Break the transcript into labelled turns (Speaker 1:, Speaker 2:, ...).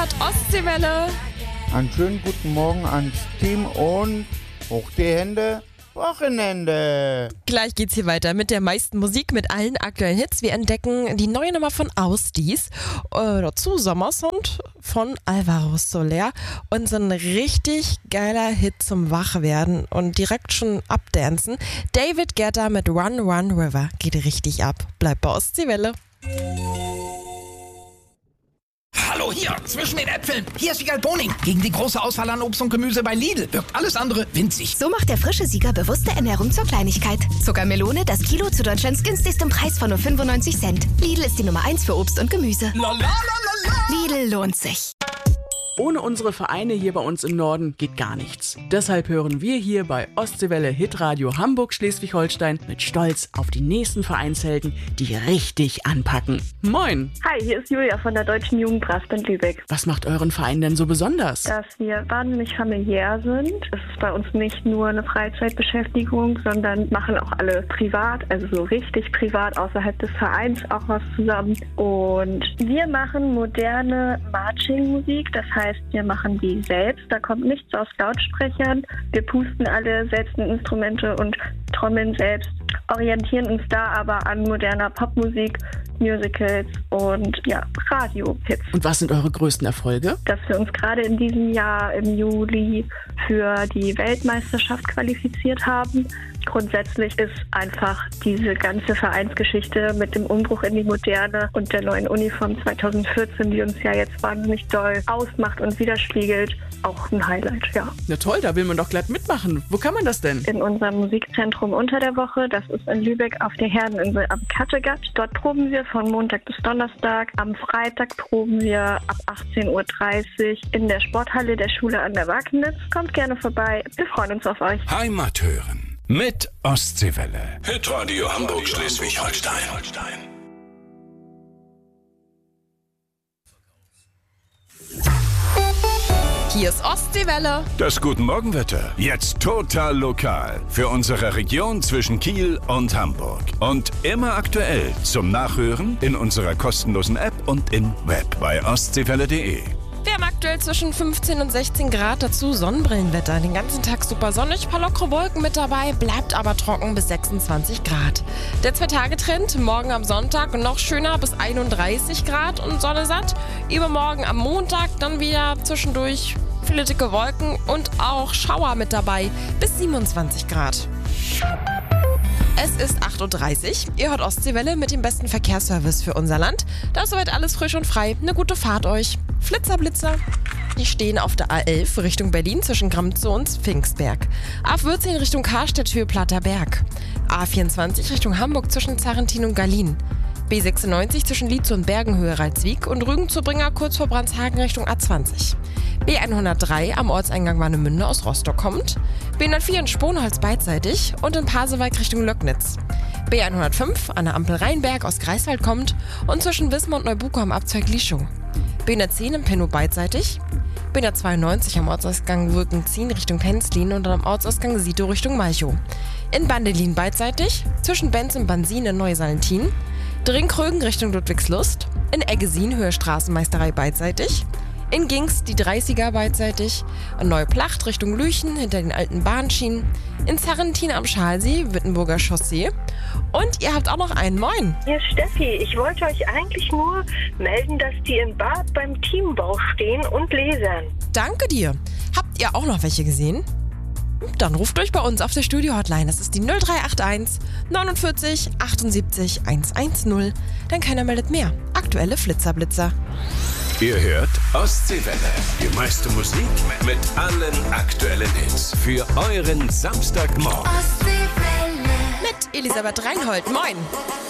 Speaker 1: hört Ostseewelle.
Speaker 2: Einen schönen guten Morgen ans Team und hoch die Hände, Wochenende.
Speaker 1: Gleich geht's hier weiter mit der meisten Musik, mit allen aktuellen Hits. Wir entdecken die neue Nummer von Ausdies, dazu Sommersond von Alvaro Soler und so ein richtig geiler Hit zum Wachwerden und direkt schon abdancen. David Guetta mit Run Run River geht richtig ab. Bleibt bei Ostseewelle.
Speaker 3: Hallo hier, zwischen den Äpfeln. Hier ist Siegal Boning. Gegen die große Auswahl an Obst und Gemüse bei Lidl wirkt alles andere winzig.
Speaker 4: So macht der frische Sieger bewusste Ernährung zur Kleinigkeit. Zuckermelone, das Kilo zu Deutschlands günstigstem Preis von nur 95 Cent. Lidl ist die Nummer 1 für Obst und Gemüse.
Speaker 3: La la la la la.
Speaker 4: Lidl lohnt sich.
Speaker 5: Ohne unsere Vereine hier bei uns im Norden geht gar nichts. Deshalb hören wir hier bei Ostseewelle Hitradio Hamburg-Schleswig-Holstein mit Stolz auf die nächsten Vereinshelden, die richtig anpacken. Moin!
Speaker 6: Hi, hier ist Julia von der Deutschen Jugendbrassband Lübeck.
Speaker 5: Was macht euren Verein denn so besonders?
Speaker 6: Dass wir wahnsinnig familiär sind. Es ist bei uns nicht nur eine Freizeitbeschäftigung, sondern machen auch alle privat, also so richtig privat außerhalb des Vereins auch was zusammen. Und wir machen moderne Marching-Musik, das heißt, wir machen die selbst. Da kommt nichts aus Lautsprechern. Wir pusten alle selbst in Instrumente und trommeln selbst, orientieren uns da aber an moderner Popmusik, Musicals und Radio-Hits.
Speaker 5: Und was sind eure größten Erfolge?
Speaker 6: Dass wir uns gerade in diesem Jahr im Juli für die Weltmeisterschaft qualifiziert haben. Grundsätzlich ist einfach diese ganze Vereinsgeschichte mit dem Umbruch in die Moderne und der neuen Uniform 2014, die uns ja jetzt wahnsinnig doll ausmacht und widerspiegelt, auch ein Highlight, ja.
Speaker 5: Na toll, da will man doch glatt mitmachen. Wo kann man das denn?
Speaker 6: In unserem Musikzentrum unter der Woche, das ist in Lübeck auf der Herreninsel am Kattegat. Dort proben wir von Montag bis Donnerstag. Am Freitag proben wir ab 18:30 Uhr in der Sporthalle der Schule an der Wagnitz. Kommt gerne vorbei, wir freuen uns auf euch.
Speaker 7: Heimat hören mit Ostseewelle. Hitradio Hamburg-Schleswig-Holstein.
Speaker 1: Hier ist Ostseewelle.
Speaker 7: Das Guten Morgenwetter. Jetzt total lokal. Für unsere Region zwischen Kiel und Hamburg. Und immer aktuell zum Nachhören in unserer kostenlosen App und im Web bei ostseewelle.de.
Speaker 1: Wir haben aktuell zwischen 15 und 16 Grad, dazu Sonnenbrillenwetter. Den ganzen Tag super sonnig, paar lockere Wolken mit dabei, bleibt aber trocken bis 26 Grad. Der 2-Tage-Trend, morgen am Sonntag noch schöner bis 31 Grad und Sonne satt. Übermorgen am Montag dann wieder zwischendurch viele dicke Wolken und auch Schauer mit dabei bis 27 Grad. Es ist 8:30 Uhr. Ihr hört Ostseewelle mit dem besten Verkehrsservice für unser Land. Da ist soweit alles frisch und frei. Eine gute Fahrt euch. Flitzer-Blitzer. Die stehen auf der A11 Richtung Berlin zwischen Gramzow und Pfingstberg. A14 Richtung Karstedt-Höhe Platterberg. A24 Richtung Hamburg zwischen Zarrentin und Gallien. B96 zwischen Lietzow und Bergenhöhe Ralswiek und Rügen-zu-Bringer kurz vor Brandshagen Richtung A20. B103 am Ortseingang Warnemünde aus Rostock kommt. B104 in Sponholz beidseitig und in Pasewalk Richtung Löcknitz. B105 an der Ampel Rheinberg aus Greifswald kommt und zwischen Wismar und Neubuko am Abzweig Lieschow. B110 in Pennow beidseitig. B192 am Ortsausgang Wirkenzien Richtung Penzlin und am Ortsausgang Sito Richtung Malchow. In Bandelin beidseitig, zwischen Benz und Bansin in Neusalentin. Drinkrögen Richtung Ludwigslust. In Eggesin Höhe Straßenmeisterei beidseitig. In Gings die 30er beidseitig, an Neuplacht Richtung Lüchen hinter den alten Bahnschienen, in Zarrentin am Schalsee, Wittenburger Chaussee und ihr habt auch noch einen. Moin!
Speaker 8: Hier ist Steffi. Ich wollte euch eigentlich nur melden, dass die in Bad beim Teambau stehen und lasern.
Speaker 1: Danke dir. Habt ihr auch noch welche gesehen? Dann ruft euch bei uns auf der Studio-Hotline. Das ist die 0381 49 78 110. Denn keiner meldet mehr. Aktuelle Flitzerblitzer.
Speaker 7: Ihr hört Ostseewelle. Die meiste Musik mit allen aktuellen Hits. Für euren Samstagmorgen.
Speaker 1: Mit Elisabeth Reinhold. Moin!